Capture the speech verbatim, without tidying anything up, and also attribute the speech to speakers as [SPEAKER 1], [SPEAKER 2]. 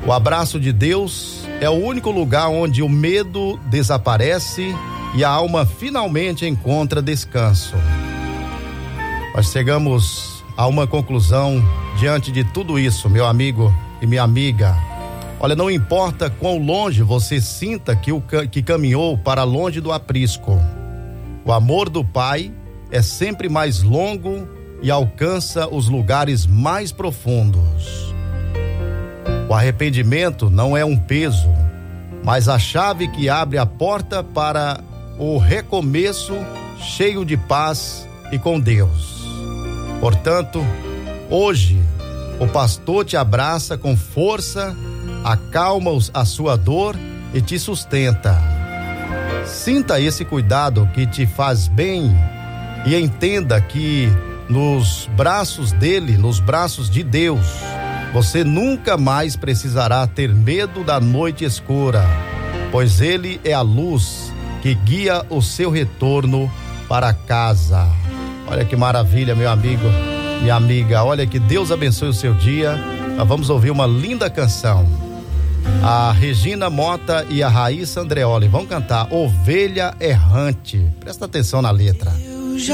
[SPEAKER 1] O abraço de Deus é o único lugar onde o medo desaparece e a alma finalmente encontra descanso. Nós chegamos a uma conclusão diante de tudo isso, meu amigo e minha amiga. Olha, não importa quão longe você sinta que, o, que caminhou para longe do aprisco, o amor do Pai é sempre mais longo e alcança os lugares mais profundos. O arrependimento não é um peso, mas a chave que abre a porta para o recomeço cheio de paz e com Deus. Portanto, hoje, o pastor te abraça com força, acalma a sua dor e te sustenta. Sinta esse cuidado que te faz bem e entenda que nos braços dele, nos braços de Deus, você nunca mais precisará ter medo da noite escura, pois ele é a luz que guia o seu retorno para casa. Olha que maravilha, meu amigo, minha amiga. Olha, que Deus abençoe o seu dia. Nós vamos ouvir uma linda canção. A Regina Mota e a Raíssa Andreoli vão cantar Ovelha Errante. Presta atenção na letra.